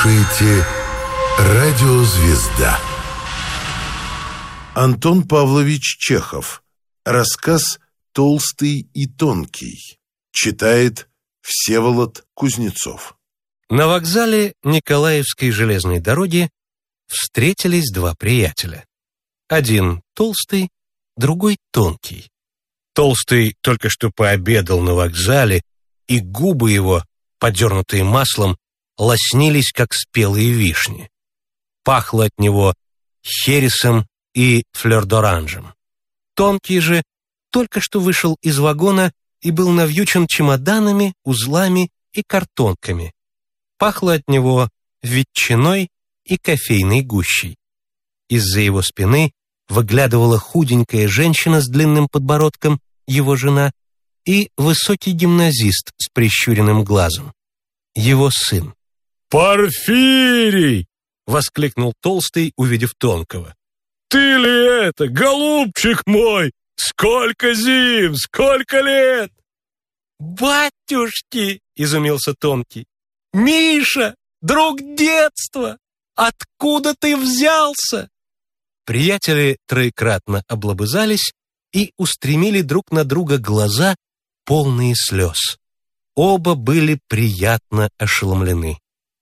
Слушаете «Радиозвезда». Антон Павлович Чехов. Рассказ «Толстый и тонкий». Читает Всеволод Кузнецов. На вокзале Николаевской железной дороги встретились два приятеля. Один толстый, другой тонкий. Толстый только что пообедал на вокзале, и губы его, подернутые маслом, лоснились, как спелые вишни. Пахло от него хересом и флёр-д'оранжем. Тонкий же только что вышел из вагона и был навьючен чемоданами, узлами и картонками. Пахло от него ветчиной и кофейной гущей. Из-за его спины выглядывала худенькая женщина с длинным подбородком, его жена, и высокий гимназист с прищуренным глазом, его сын. «Порфирий!» — воскликнул Толстый, увидев Тонкого. «Ты ли это, голубчик мой? Сколько зим, сколько лет!» «Батюшки!» — изумился Тонкий. «Миша, друг детства! Откуда ты взялся?» Приятели троекратно облобызались и устремили друг на друга глаза, полные слез. Оба были приятно ошеломлены.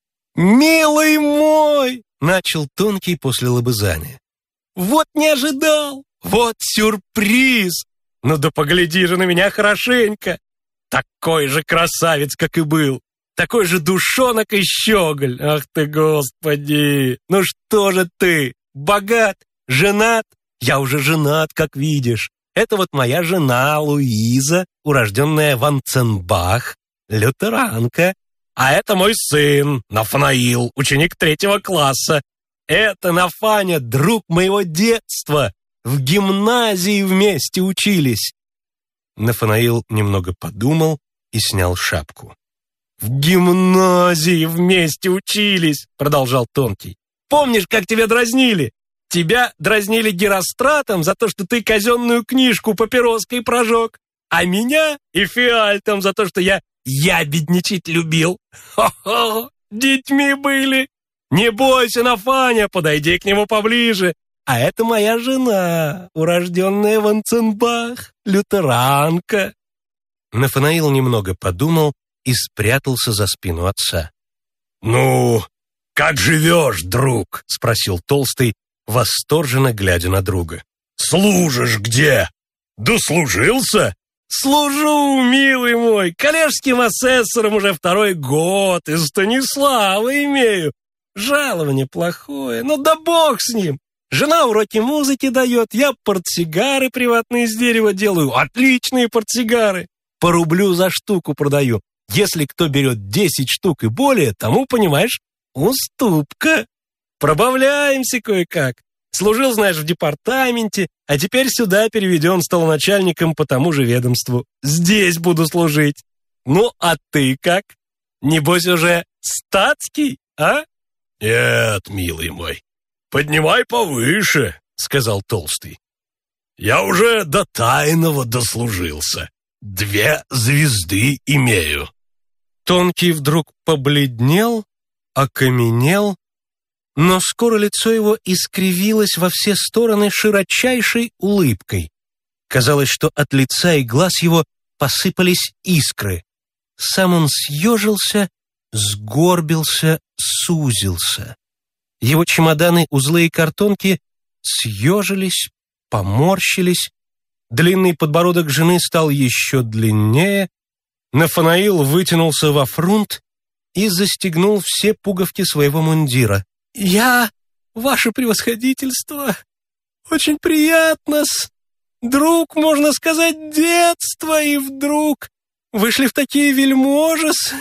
«Милый мой!» — начал Тонкий после лобызания. «Вот не ожидал! Вот сюрприз! Ну да погляди же на меня хорошенько! Такой же красавец, как и был! Такой же душонок и щеголь! Ах ты, Господи! Ну что же ты, богат, женат? Я уже женат, как видишь. Это вот моя жена Луиза, урожденная Ванценбах, лютеранка. А это мой сын, Нафанаил, ученик 3 класса. Это Нафаня, друг моего детства. В гимназии вместе учились». Нафанаил немного подумал и снял шапку. «В гимназии вместе учились», — продолжал Тонкий. «Помнишь, как тебя дразнили? Тебя дразнили Геростратом за то, что ты казенную книжку папироской прожег, а меня и Фиальтом за то, что я ябедничать любил. Хо-хо, детьми были. Не бойся, Нафаня, подойди к нему поближе. А это моя жена, урожденная Ванценбах, лютеранка». Нафанаил немного подумал и спрятался за спину отца. «Ну, как живешь, друг?» — спросил Толстый, восторженно глядя на друга. «Служишь где? Дослужился?» «Служу, милый мой, коллежским асессором уже 2-й год, из Станислава имею. Жалование плохое, но да бог с ним. Жена уроки музыки дает, я портсигары приватные из дерева делаю, отличные портсигары. По рублю за штуку продаю. Если кто берет 10 штук и более, тому, понимаешь, уступка. Пробавляемся кое-как. Служил, знаешь, в департаменте, а теперь сюда переведен, стал начальником по тому же ведомству. Здесь буду служить. Ну, а ты как? Небось уже статский, а?» «Нет, милый мой, поднимай повыше», — сказал Толстый. «Я уже до тайного дослужился. 2 звезды имею». Тонкий вдруг побледнел, окаменел, но скоро лицо его искривилось во все стороны широчайшей улыбкой. Казалось, что от лица и глаз его посыпались искры. Сам он съежился, сгорбился, сузился. Его чемоданы, узлы и картонки съежились, поморщились. Длинный подбородок жены стал еще длиннее. Нафанаил вытянулся во фрунт и застегнул все пуговки своего мундира. «Я, ваше превосходительство, очень приятно-с. Друг, можно сказать, детства, и вдруг вышли в такие вельможи-с».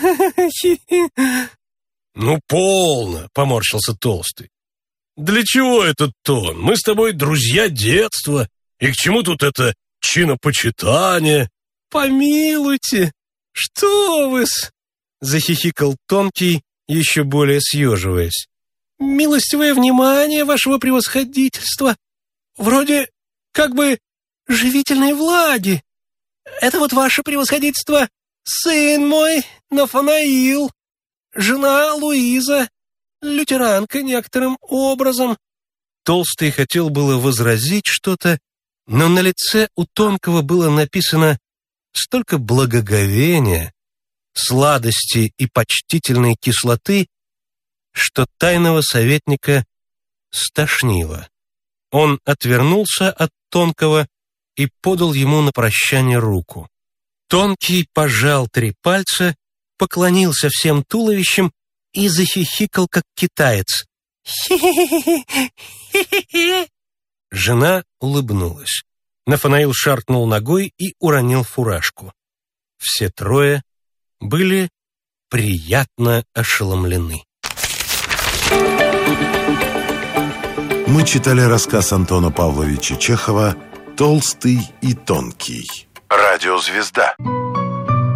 «Ну, полно», — поморщился Толстый. «Для чего этот тон? Мы с тобой друзья детства, и к чему тут это чинопочитание?» «Помилуйте, что вы-с?» — захихикал Тонкий, еще более съеживаясь. «Милостивое внимание вашего превосходительства, вроде как бы живительной влаги. Это вот ваше превосходительство, сын мой, Нафанаил, жена Луиза, лютеранка некоторым образом». Толстый хотел было возразить что-то, но на лице у Тонкого было написано столько благоговения, сладости и почтительной кислоты, что тайного советника стошнило. Он отвернулся от Тонкого и подал ему на прощание руку. Тонкий пожал 3 пальца, поклонился всем туловищем и захихикал, как китаец. «Хи-хи-хи-хи-хи-хи!» Жена улыбнулась. Нафанаил шаркнул ногой и уронил фуражку. Все 3 были приятно ошеломлены. Мы читали рассказ Антона Павловича Чехова «Толстый и тонкий». Радиозвезда.